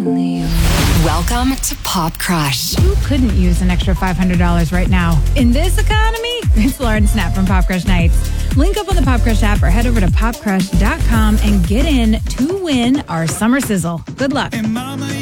Welcome to Pop Crush. Who couldn't use an extra $500 right now? In this economy, it's Lauren Snap from Pop Crush Nights. Link up on the Pop Crush app or head over to popcrush.com and get in to win our summer sizzle. Good luck.